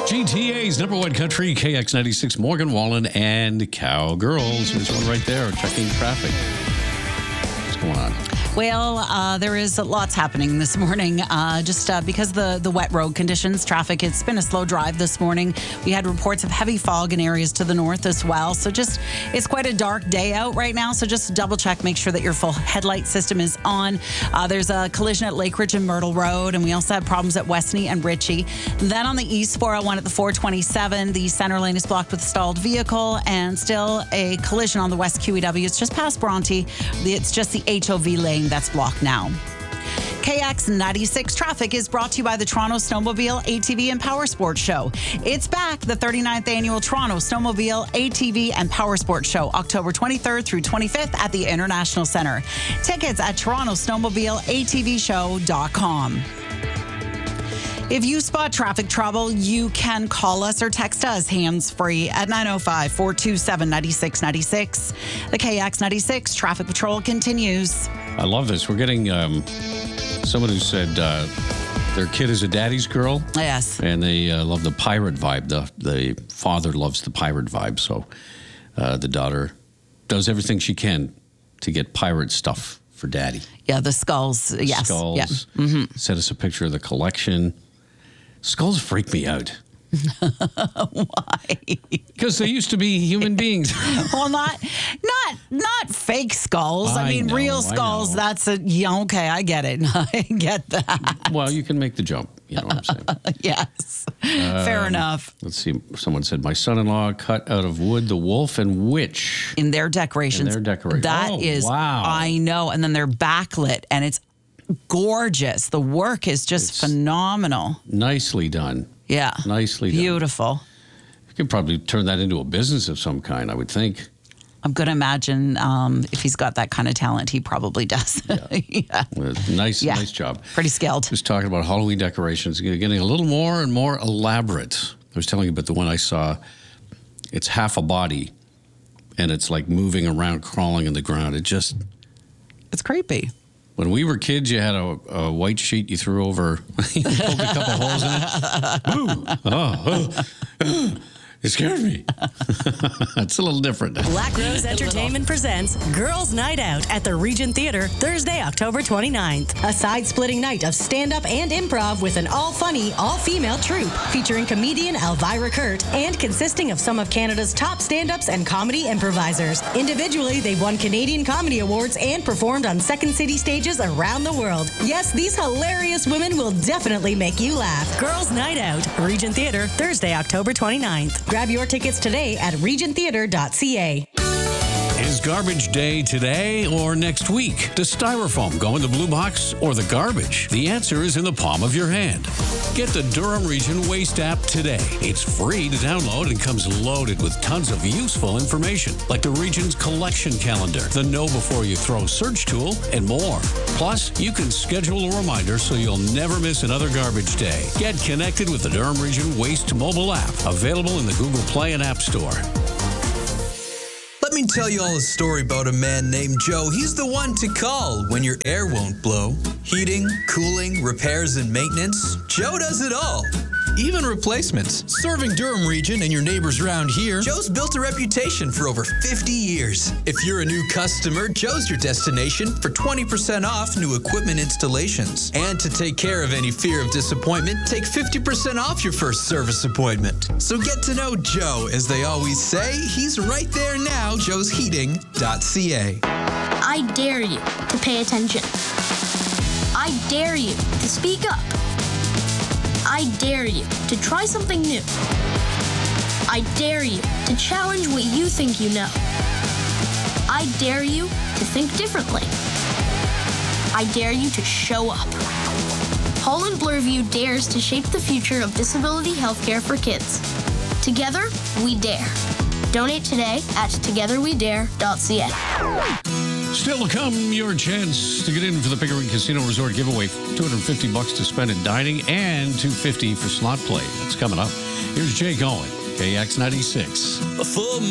GTA's number one country, KX96, Morgan Wallen and Cowgirls. There's one right there, checking traffic. What's going on? Well, there is lots happening this morning. Just because of the wet road conditions, traffic, it's been a slow drive this morning. We had reports of heavy fog in areas to the north as well. So it's quite a dark day out right now. So just double check, make sure that your full headlight system is on. There's a collision at Lake Ridge and Myrtle Road, and we also had problems at Westney and Ritchie. Then on the east 401 at the 427, the center lane is blocked with a stalled vehicle, and still a collision on the west QEW. It's just past Bronte. It's just the HOV lane that's blocked now. KX96 traffic is brought to you by the Toronto Snowmobile, ATV, and Power Sports Show. It's back, the 39th annual Toronto Snowmobile, ATV, and Power Sports Show, October 23rd through 25th at the International Centre. Tickets at TorontoSnowmobileATVShow.com. If you spot traffic trouble, you can call us or text us hands-free at 905-427-9696. The KX96 traffic patrol continues. I love this. We're getting someone who said their kid is a daddy's girl. Yes. And they love the pirate vibe. The father loves the pirate vibe. So the daughter does everything she can to get pirate stuff for daddy. Yeah, the skulls. Yes. Skulls. Yeah. Mm-hmm. Sent us a picture of the collection. Skulls freak me out. Why? Because they used to be human beings. Well, not fake skulls. I mean, real skulls. That's okay. I get it. I get that. Well, you can make the jump. You know what I'm saying? Yes. Fair enough. Let's see. Someone said my son-in-law cut out of wood the wolf and witch in their decorations. That is wow. I know. And then they're backlit, and it's gorgeous. The work is just phenomenal. Nicely done. Yeah. Nicely done. Beautiful. You could probably turn that into a business of some kind, I would think. I'm going to imagine if he's got that kind of talent, he probably does. Yeah. Nice job. Pretty skilled. Just talking about Halloween decorations, getting a little more and more elaborate. I was telling you about the one I saw. It's half a body, and it's like moving around, crawling in the ground. It's creepy. When we were kids, you had a white sheet you threw over, you poked a couple holes in it. Ooh. It scared me. It's a little different. Black Rose Entertainment presents Girls Night Out at the Regent Theatre, Thursday, October 29th. A side-splitting night of stand-up and improv with an all-funny, all-female troupe featuring comedian Elvira Kurt and consisting of some of Canada's top stand-ups and comedy improvisers. Individually, they've won Canadian Comedy Awards and performed on Second City stages around the world. Yes, these hilarious women will definitely make you laugh. Girls Night Out, Regent Theatre, Thursday, October 29th. Grab your tickets today at regenttheatre.ca. Is garbage day today or next week? Does styrofoam go in the blue box or the garbage? The answer is in the palm of your hand. Get the Durham Region Waste app today. It's free to download and comes loaded with tons of useful information, like the region's collection calendar, the Know Before You Throw search tool, and more. Plus, you can schedule a reminder so you'll never miss another garbage day. Get connected with the Durham Region Waste mobile app, available in the Google Play and App Store. Let me tell you all a story about a man named Joe. He's the one to call when your air won't blow. Heating, cooling, repairs, and maintenance. Joe does it all. Even replacements. Serving Durham Region and your neighbors around here, Joe's built a reputation for over 50 years. If you're a new customer, Joe's your destination for 20% off new equipment installations. And to take care of any fear of disappointment, take 50% off your first service appointment. So get to know Joe. As they always say, he's right there now, joesheating.ca. I dare you to pay attention. I dare you to speak up. I dare you to try something new. I dare you to challenge what you think you know. I dare you to think differently. I dare you to show up. Holland Bloorview dares to shape the future of disability healthcare for kids. Together, we dare. Donate today at togetherwedare.ca. Still to come, your chance to get in for the Pickering Casino Resort giveaway. $250 to spend at dining and $250 for slot play. That's coming up. Here's Jake Owen, KX96.